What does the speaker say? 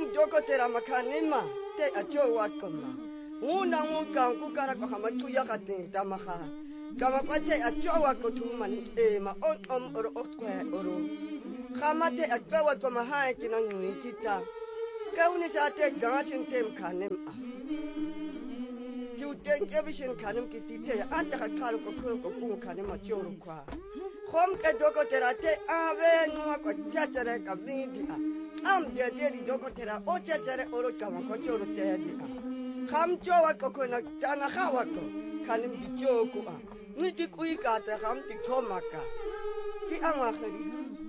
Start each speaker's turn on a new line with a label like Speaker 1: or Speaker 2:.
Speaker 1: doko tera makanima te acho wakoma una muka kukara ko hamatu yakatin tamaha kama kwate acho wakotuman ma on oro okwe oro khamate akawa ko mahai kinanui kita kauni sate gasin tem kanem tu ten kebishin kanem kitite anta khalo ko kun kanem achoro kwa khom ke doko tera te ave no ko chatere kabidi am de doko tera o chatere oro kama ko choro te kham chowa ko na tana khawa ko kanem di choko ni ti kuika te kham ti thomaka ti amakhri